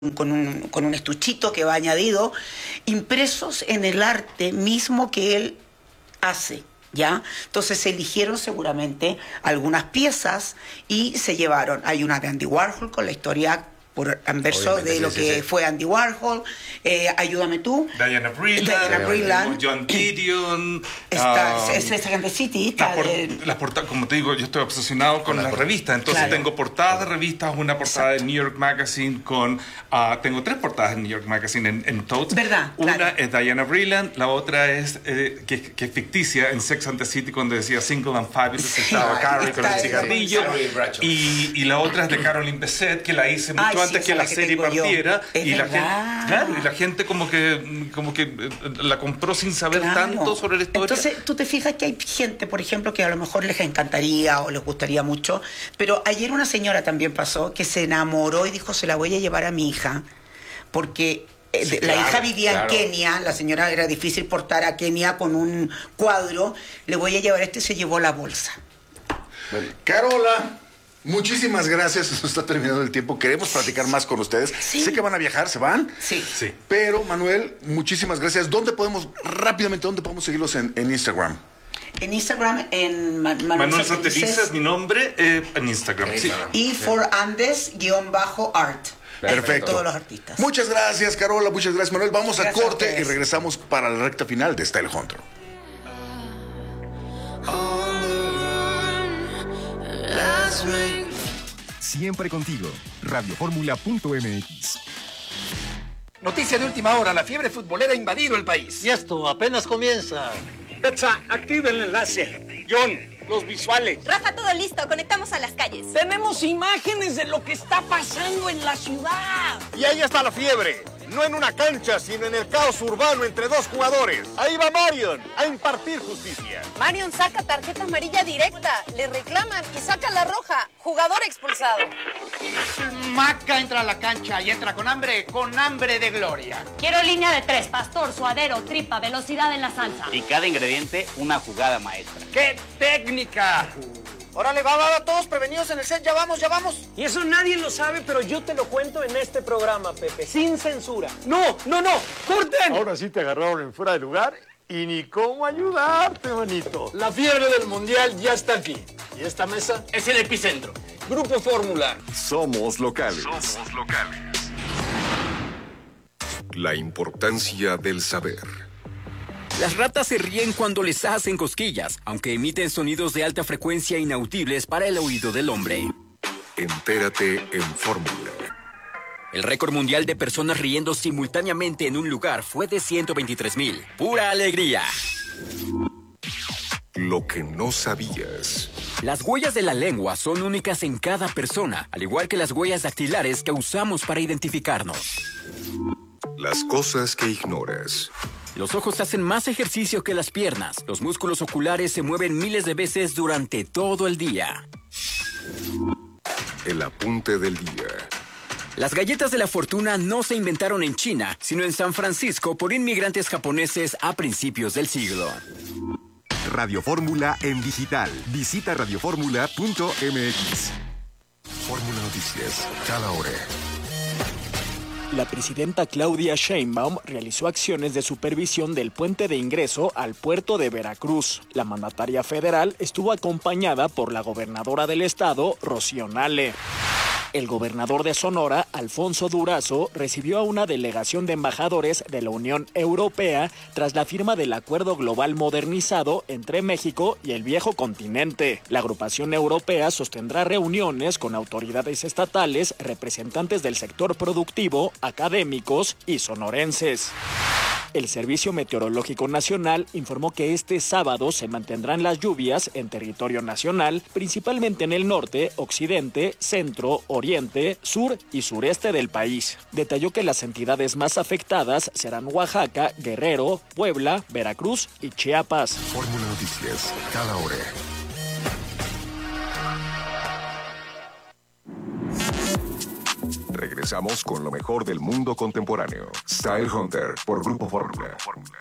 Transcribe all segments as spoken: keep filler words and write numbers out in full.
con un, con un estuchito que va añadido, impresos en el arte mismo que él hace, ¿ya? Entonces se eligieron seguramente algunas piezas y se llevaron. Hay una de Andy Warhol con la historia por anverso de sí, lo sí, que sí. fue Andy Warhol, eh, Ayúdame tú, Diana Brilland, Diana Brilland. John Gideon, está, um, es Second City, está las por- de- las portadas, como te digo, yo estoy obsesionado con, Con las las revistas, entonces Claro. tengo portadas de revistas, una portada de New York Magazine con, uh, tengo tres portadas de New York Magazine en, en totes. ¿Verdad? Una Claro. es Diana Brilland, la otra es eh, que, que es ficticia en Sex and the City cuando decía Single and Fabulous, Sí, estaba Carrie con está el de- cigarrillo, Carrie Bradshaw. y, y la otra es de Caroline Bessette, que la hice mucho Ay, sí, antes esa que es la la que serie tengo yo. partiera, Es y la gente, verdad. claro, y la gente como que como que eh, la compró sin saber Claro. tanto sobre la historia. Entonces, tú te fijas que hay gente, por ejemplo, que a lo mejor les encantaría o les gustaría mucho, pero ayer una señora también pasó que se enamoró y dijo, se la voy a llevar a mi hija, porque eh, Sí, de- la claro, hija vivía claro. en Kenia, la señora era difícil portar a Kenia con un cuadro, le voy a llevar esto y se llevó la bolsa. Carola, muchísimas gracias. Se nos está terminando el tiempo. Queremos platicar más con ustedes. Sí. Sé que van a viajar, ¿se van? Sí. Sí. Pero, Manuel, muchísimas gracias. ¿Dónde podemos, rápidamente, dónde podemos seguirlos en, en Instagram? En Instagram, en Ma- Manuel, Manuel Santelices, Santelices es mi nombre eh, en Instagram. En Sí. Instagram. y for Andes guión bajo art. Perfecto. Todos los artistas. Muchas gracias, Carola. Muchas gracias, Manuel. Vamos a Gracias a corte y ustedes. regresamos para la recta final de Style Hunter. Siempre contigo. radioformula punto m x. Noticia de última hora, la fiebre futbolera ha invadido el país. Y esto apenas comienza. Petsa, activa el enlace. John, los visuales. Rafa, todo listo. Conectamos a las calles. Tenemos imágenes de lo que está pasando en la ciudad. Y ahí está la fiebre. No en una cancha, sino en el caos urbano entre dos jugadores. Ahí va Marion a impartir justicia. Marion saca tarjeta amarilla directa. Le reclaman y saca la roja. Jugador expulsado. Maca entra a la cancha y entra con hambre, con hambre de gloria. Quiero línea de tres, pastor, suadero, tripa, velocidad en la salsa. Y cada ingrediente, una jugada maestra. ¡Qué técnica! Órale, va, va, va, todos prevenidos en el set, ya vamos, ya vamos. Y eso nadie lo sabe, pero yo te lo cuento en este programa, Pepe, sin censura. No, no, no, corten. Ahora sí te agarraron en fuera de lugar y ni cómo ayudarte, manito. La fiebre del mundial ya está aquí. Y esta mesa es el epicentro. Grupo Fórmula. Somos locales. Somos locales. La importancia del saber. Las ratas se ríen cuando les hacen cosquillas, aunque emiten sonidos de alta frecuencia inaudibles para el oído del hombre. Entérate en Fórmula. El récord mundial de personas riendo simultáneamente en un lugar fue de ciento veintitrés mil. ¡Pura alegría! Lo que no sabías. Las huellas de la lengua son únicas en cada persona, al igual que las huellas dactilares que usamos para identificarnos. Las cosas que ignoras. Los ojos hacen más ejercicio que las piernas. Los músculos oculares se mueven miles de veces durante todo el día. El apunte del día. Las galletas de la fortuna no se inventaron en China, sino en San Francisco por inmigrantes japoneses a principios del siglo. Radio Fórmula en digital. Visita radioformula punto m x. Fórmula Noticias. Cada hora. La presidenta Claudia Sheinbaum realizó acciones de supervisión del puente de ingreso al puerto de Veracruz. La mandataria federal estuvo acompañada por la gobernadora del estado, Rocío Nale. El gobernador de Sonora, Alfonso Durazo, recibió a una delegación de embajadores de la Unión Europea tras la firma del Acuerdo Global Modernizado entre México y el viejo continente. La agrupación europea sostendrá reuniones con autoridades estatales, representantes del sector productivo, académicos y sonorenses. El Servicio Meteorológico Nacional informó que este sábado se mantendrán las lluvias en territorio nacional, principalmente en el norte, occidente, centro, oriente, sur y sureste del país. Detalló que las entidades más afectadas serán Oaxaca, Guerrero, Puebla, Veracruz y Chiapas. Fórmula Noticias. Cada hora. Regresamos con lo mejor del mundo contemporáneo. Style Hunter por Grupo Fórmula.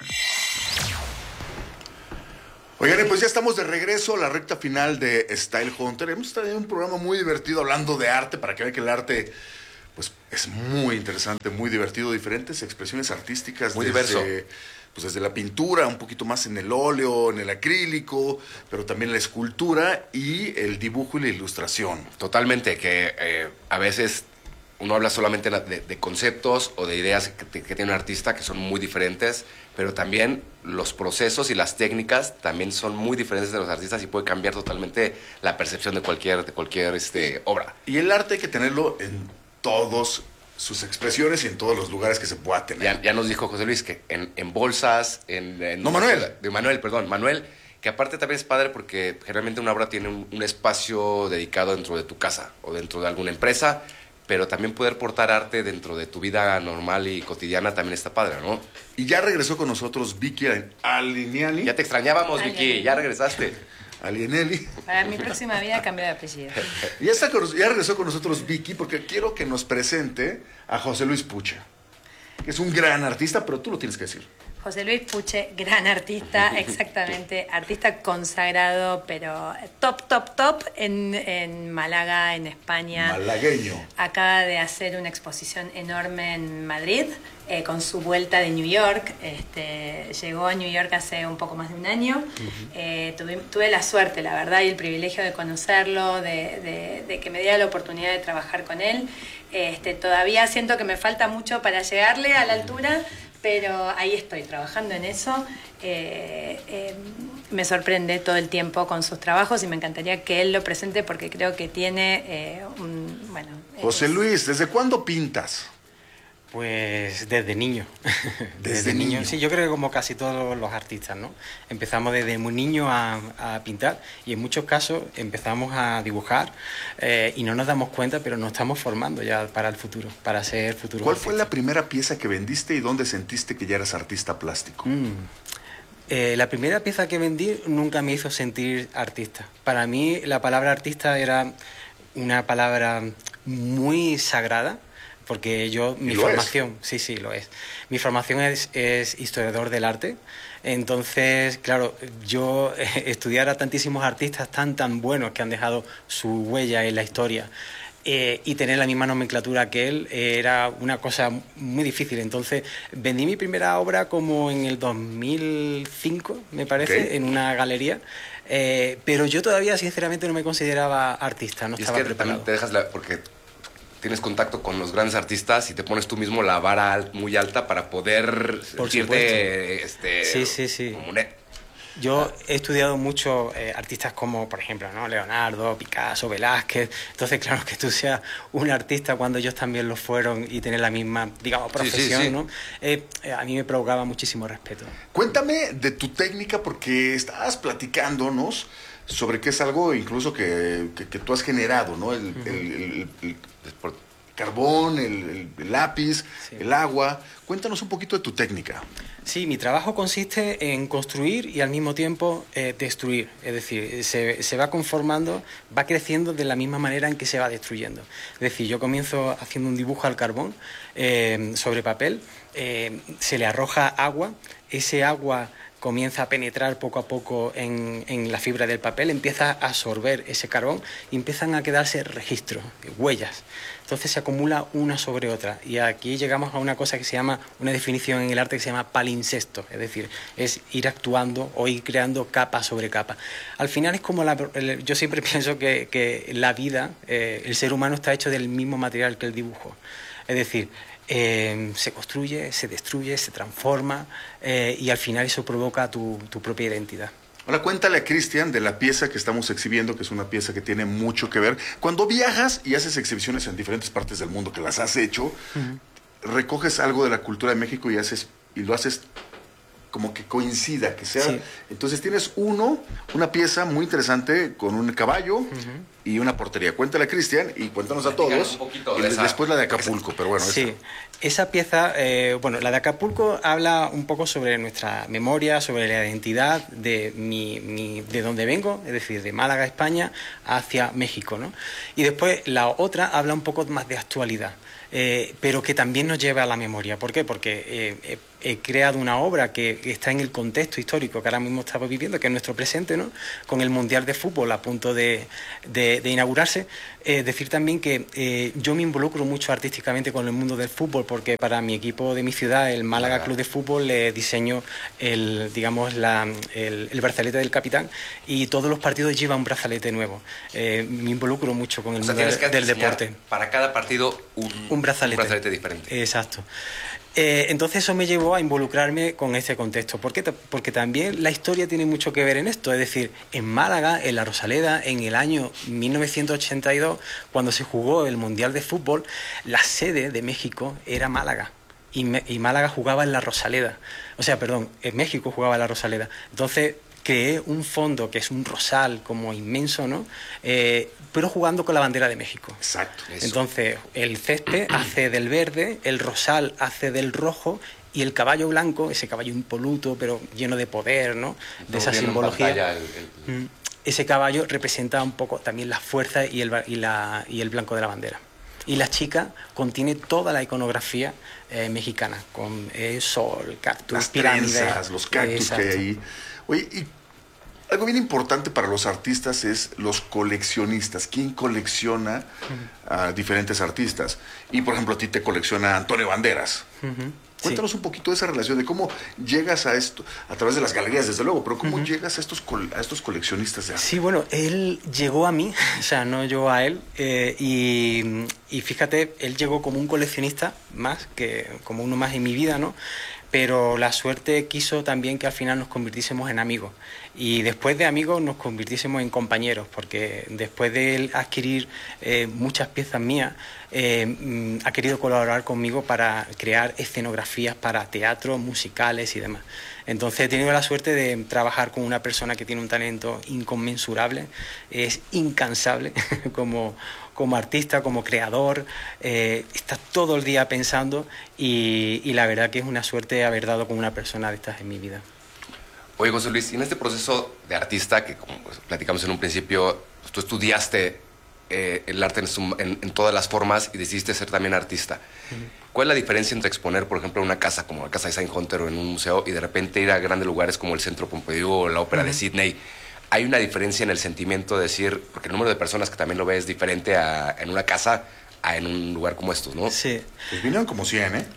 Oigan, pues ya estamos de regreso a la recta final de Style Hunter. Hemos tenido un programa muy divertido hablando de arte, para que vean que el arte pues es muy interesante, muy divertido, diferentes expresiones artísticas. Muy desde, diverso. Pues desde la pintura, un poquito más en el óleo, en el acrílico, pero también la escultura y el dibujo y la ilustración. Totalmente, que eh, a veces uno habla solamente de, de conceptos o de ideas que, que tiene un artista que son muy diferentes, pero también los procesos y las técnicas también son muy diferentes de los artistas y puede cambiar totalmente la percepción de cualquier, de cualquier este, obra. Y el arte hay que tenerlo en todos sus expresiones y en todos los lugares que se pueda tener. Ya, ya nos dijo José Luis que en, en bolsas, en, en... No, Manuel. De Manuel, perdón, Manuel, que aparte también es padre porque generalmente una obra tiene un, un espacio dedicado dentro de tu casa o dentro de alguna empresa, pero también poder portar arte dentro de tu vida normal y cotidiana también está padre, ¿no? Y ya regresó con nosotros Vicky Alignelli. Ya te extrañábamos, Vicky, Alignelli. ya regresaste. Alignelli. Para mi próxima vida cambio de apellido. Ya, está con- ya regresó con nosotros Vicky porque quiero que nos presente a José Luis Puche, que es un gran artista, pero tú lo tienes que decir. José Luis Puche, gran artista, exactamente, artista consagrado, pero top, top, top en, en Málaga, en España. Malagueño. Acaba de hacer una exposición enorme en Madrid, eh, con su vuelta de New York. Este, llegó a New York hace un poco más de un año. Eh, tuve, tuve la suerte, la verdad, y el privilegio de conocerlo, de, de- de que me diera la oportunidad de trabajar con él. Este, todavía siento que me falta mucho para llegarle a la altura, pero ahí estoy trabajando en eso. Eh, eh, me sorprende todo el tiempo con sus trabajos y me encantaría que él lo presente porque creo que tiene eh, un, bueno, José Luis, ¿desde cuándo pintas? Pues desde niño. Desde niño. Sí, yo creo que como casi todos los artistas, ¿no? Empezamos desde muy niño a, a pintar y en muchos casos empezamos a dibujar eh, y no nos damos cuenta, pero nos estamos formando ya para el futuro, para ser futuros ¿Cuál fue artistas. la primera pieza que vendiste y dónde sentiste que ya eras artista plástico? Mm. Eh, la primera pieza que vendí nunca me hizo sentir artista. Para mí la palabra artista era una palabra muy sagrada, porque yo, mi ¿Y lo formación, sí, sí, lo es. Mi formación es, es historiador del arte. Entonces, claro, yo eh, estudiar a tantísimos artistas tan, tan buenos que han dejado su huella en la historia eh, y tener la misma nomenclatura que él eh, era una cosa muy difícil. Entonces, vendí mi primera obra como en el dos mil cinco, me parece, Ok. en una galería. Eh, pero yo todavía, sinceramente, no me consideraba artista, no Y es estaba que preparado. también te dejas la... porque tienes contacto con los grandes artistas y te pones tú mismo la vara al- muy alta para poder Por sentirte supuesto. este, Sí, sí, sí. como un e- Yo he estudiado mucho eh, artistas como, por ejemplo, ¿no? Leonardo, Picasso, Velázquez. Entonces, claro, que tú seas un artista cuando ellos también lo fueron y tener la misma, digamos, Sí, sí, profesión, sí. ¿no? Eh, eh, a mí me provocaba muchísimo respeto. Cuéntame de tu técnica porque estabas platicándonos sobre que es algo incluso que, que- que tú has generado, ¿no? El, el- el- el- el carbón, el, el- el lápiz, el agua. Cuéntanos un poquito de tu técnica. Sí, mi trabajo consiste en construir y al mismo tiempo eh, destruir. Es decir, se, se va conformando, va creciendo de la misma manera en que se va destruyendo. Es decir, yo comienzo haciendo un dibujo al carbón eh, sobre papel, eh, se le arroja agua, ese agua comienza a penetrar poco a poco en, en la fibra del papel, empieza a absorber ese carbón y empiezan a quedarse registros, huellas. Entonces se acumula una sobre otra y aquí llegamos a una cosa que se llama, una definición en el arte que se llama palincesto, es decir, es ir actuando o ir creando capa sobre capa. Al final es como la, el- yo siempre pienso que, que la vida, eh, el ser humano está hecho del mismo material que el dibujo. Es decir, eh, se construye, se destruye, se transforma eh, y al final eso provoca tu, tu propia identidad. Ahora cuéntale a Cristian de la pieza que estamos exhibiendo, que es una pieza que tiene mucho que ver. Cuando viajas y haces exhibiciones en diferentes partes del mundo, que las has hecho, recoges algo de la cultura de México y haces y lo haces como que coincida, que sea. Sí. Entonces tienes uno, una pieza muy interesante con un caballo y una portería. Cuéntale a Cristian y cuéntanos a todos. un poquito Y de esa- después la de Acapulco, pero bueno. Sí, esta. esa pieza, eh, bueno, la de Acapulco habla un poco sobre nuestra memoria, sobre la identidad de mi, mi- de donde vengo, es decir, de Málaga, España, hacia México, ¿no? Y después la otra habla un poco más de actualidad, eh, pero que también nos lleva a la memoria. ¿Por qué? Porque eh, eh, he creado una obra que, que está en el contexto histórico que ahora mismo estamos viviendo, que es nuestro presente, ¿no? Con el Mundial de Fútbol a punto de, de, de inaugurarse. Eh, decir también que eh, yo me involucro mucho artísticamente con el mundo del fútbol, porque para mi equipo de mi ciudad, el Málaga Club de Fútbol, le diseño el, digamos, la, el, el brazalete del capitán, y todos los partidos llevan un brazalete nuevo. Eh, me involucro mucho con el O sea, mundo tienes que del diseñar deporte. para cada partido un, Un brazalete. un brazalete diferente. Exacto. Eh, entonces eso me llevó a involucrarme con este contexto. ¿Por qué? Porque también la historia tiene mucho que ver en esto. Es decir, en Málaga, en la Rosaleda, en el año mil novecientos ochenta y dos, cuando se jugó el Mundial de Fútbol, la sede de México era Málaga. Y, me, y Málaga jugaba en la Rosaleda. O sea, perdón, en México jugaba en la Rosaleda. Entonces creé un fondo que es un rosal como inmenso, ¿no? Eh, pero jugando con la bandera de México. Exacto. Eso. Entonces, el césped hace del verde, el rosal hace del rojo, y el caballo blanco, ese caballo impoluto, pero lleno de poder, ¿no? De esa simbología. El, el... Ese caballo representa un poco también la fuerza y el, y la, y el blanco de la bandera. Y la chica contiene toda la iconografía eh, mexicana, con eh, sol, cactus, las pirámides. trenzas, los cactus Exacto. que hay ahí. Oye, y algo bien importante para los artistas es los coleccionistas. ¿Quién colecciona uh-huh. a diferentes artistas? Y, por ejemplo, a ti te colecciona Antonio Banderas. Uh-huh. Cuéntanos sí. un poquito de esa relación, de cómo llegas a esto, a través de las galerías, desde luego, pero cómo uh-huh. llegas a estos, a estos coleccionistas de arte. Sí, bueno, él llegó a mí, o sea, no yo a él, eh, y, y fíjate, él llegó como un coleccionista más, que como uno más en mi vida, ¿no? Pero la suerte quiso también que al final nos convirtiésemos en amigos. Y después de amigos nos convirtiésemos en compañeros, porque después de él adquirir eh, muchas piezas mías, eh, ha querido colaborar conmigo para crear escenografías para teatro, musicales y demás. Entonces he tenido la suerte de trabajar con una persona que tiene un talento inconmensurable, es incansable como, como artista, como creador, eh, está todo el día pensando y, y la verdad que es una suerte haber dado con una persona de estas en mi vida. Oye, José Luis, y en este proceso de artista, que como pues, platicamos en un principio, pues, tú estudiaste eh, el arte en, su, en, en todas las formas y decidiste ser también artista. Uh-huh. ¿Cuál es la diferencia entre exponer, por ejemplo, en una casa como la Casa de Saint Hunter o en un museo y de repente ir a grandes lugares como el Centro Pompidou o la Ópera uh-huh. de Sydney? ¿Hay una diferencia en el sentimiento de decir, porque el número de personas que también lo ve es diferente a, en una casa a en un lugar como estos, ¿no? Sí. Pues vinieron como cien, ¿eh?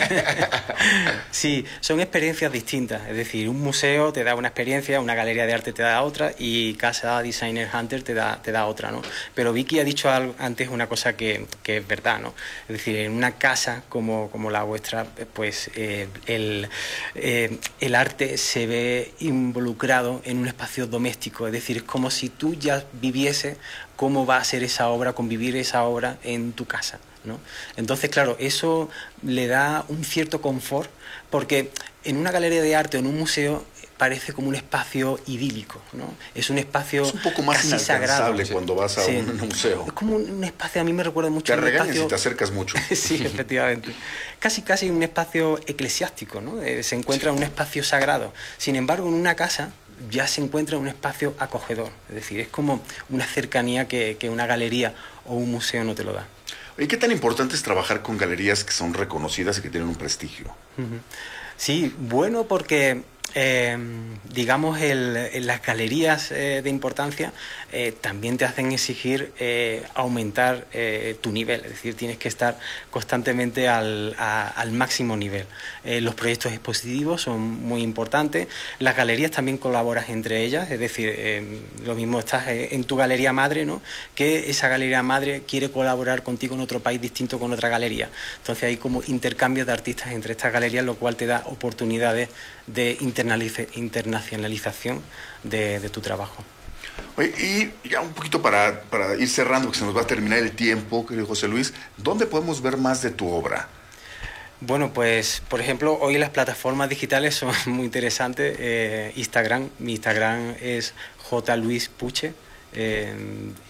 Sí, son experiencias distintas. Es decir, un museo te da una experiencia, una galería de arte te da otra y Casa Designer Hunter te da, te da otra, ¿no? Pero Vicky ha dicho algo, antes una cosa que, que es verdad, ¿no? Es decir, en una casa como, como la vuestra, pues eh, el, eh, el arte se ve involucrado en un espacio doméstico. Es decir, es como si tú ya vivieses cómo va a ser esa obra, convivir esa obra en tu casa, ¿no? Entonces, claro, eso le da un cierto confort, porque en una galería de arte o en un museo parece como un espacio idílico, ¿no? Es un espacio es un poco más casi inalcanzable sagrado. Cuando vas a sí. un museo. Es como un espacio, a mí me recuerda mucho te a un regañas espacio... si te acercas mucho. Sí, efectivamente. Casi, casi un espacio eclesiástico, ¿no? Eh, se encuentra sí. un espacio sagrado. Sin embargo, en una casa ya se encuentra un espacio acogedor. Es decir, es como una cercanía que, que una galería o un museo no te lo da. ¿Y qué tan importante es trabajar con galerías que son reconocidas y que tienen un prestigio? Uh-huh. Sí, bueno, porque eh, digamos el, en las galerías eh, de importancia eh, también te hacen exigir eh, aumentar eh, tu nivel, es decir, tienes que estar constantemente al, a, al máximo nivel. Eh, los proyectos expositivos son muy importantes, las galerías también colaboras entre ellas, es decir, eh, lo mismo estás en tu galería madre, ¿no? Que esa galería madre quiere colaborar contigo en otro país distinto con otra galería. Entonces hay como intercambios de artistas entre estas galerías, lo cual te da oportunidades de internacionalización de, de tu trabajo. Oye, y ya un poquito para, para ir cerrando, porque se nos va a terminar el tiempo, querido José Luis, ¿dónde podemos ver más de tu obra? Bueno, pues, por ejemplo, hoy las plataformas digitales son muy interesantes. Eh, Instagram, mi Instagram es jluispuche. Eh,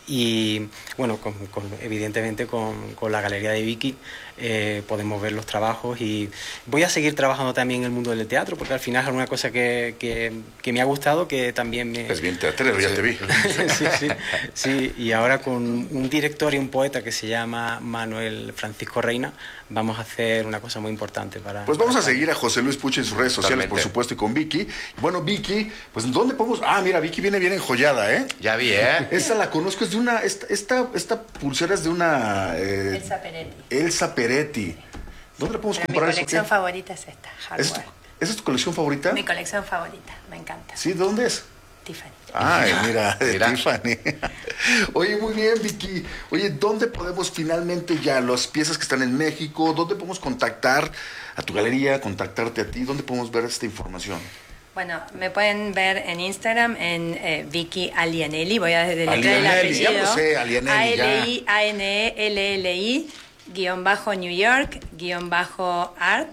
Y bueno, con, con, evidentemente con, con la galería de Vicky eh, podemos ver los trabajos, y voy a seguir trabajando también en el mundo del teatro, porque al final es una cosa que, que, que me ha gustado, que también me... Es bien teatrero, ya te vi. sí, sí, sí, y ahora con un director y un poeta que se llama Manuel Francisco Reina, vamos a hacer una cosa muy importante para... Pues vamos para a seguir a José Luis Puche en sus redes sociales, Totalmente. por supuesto, y con Vicky. Bueno, Vicky, pues ¿dónde podemos...? Ah, mira, Vicky viene bien enjollada, ¿eh? Ya vi, ¿eh? Esta la conozco, es de una... Esta, esta, esta pulsera es de una... Eh, Elsa Peretti. Elsa Peretti. ¿Dónde la podemos Pero mi comprar eso? colección ¿Qué? favorita es esta, ¿Es tu, hardware. ¿Esa es tu colección favorita? Mi colección favorita, me encanta. Sí, ¿de dónde es? Tiffany. Ay, mira, de Mira. Tiffany. Oye, muy bien, Vicky. Oye, ¿dónde podemos finalmente ya las piezas que están en México? ¿Dónde podemos contactar a tu galería, contactarte a ti? ¿Dónde podemos ver esta información? Bueno, me pueden ver en Instagram en eh, Vicky Alianelli. Voy a deletrear el Alianelli, ya apellido. lo sé, Alianelli, A ya. L I A N E L L I guión bajo New York guión bajo art.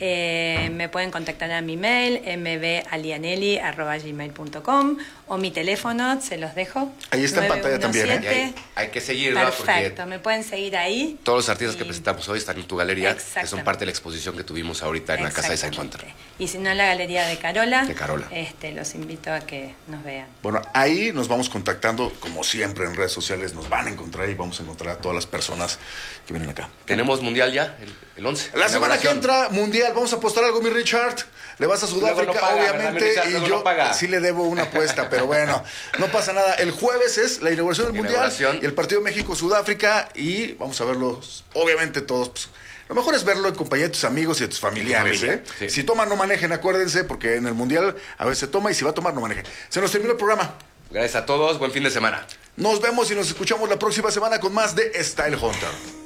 Eh, me pueden contactar a mi mail m b alianelli arroba gmail punto com, o mi teléfono, se los dejo. Ahí está en pantalla también, ¿eh? Y hay, hay que seguirla Perfecto, porque me pueden seguir ahí. todos los artistas Y- que presentamos hoy están en tu galería, que son Exactamente. parte de la exposición que tuvimos ahorita en la Casa de San Encuentro. Y si no, en la galería de Carola. De Carola. Este, los invito a que nos vean. Bueno, ahí nos vamos contactando, como siempre en redes sociales, nos van a encontrar y vamos a encontrar a todas las personas que vienen acá. Tenemos mundial ya, el, el once. La semana que entra, Mundial, vamos a apostar algo, mi Richard. Le vas a Sudáfrica, Luego no paga, ¿verdad, obviamente, mi Richard? y Luego yo no paga. sí le debo una apuesta, pero bueno, no pasa nada. El jueves es la inauguración del Mundial Inauguración. y el partido México-Sudáfrica, y vamos a verlos, obviamente todos. Pues, lo mejor es verlo en compañía de tus amigos y de tus familiares, Familia, ¿eh? sí. Si toman, no manejen, acuérdense, porque en el Mundial a veces se toma, y si va a tomar, no manejen. Se nos terminó el programa. Gracias a todos, buen fin de semana. Nos vemos y nos escuchamos la próxima semana con más de Style Hunter.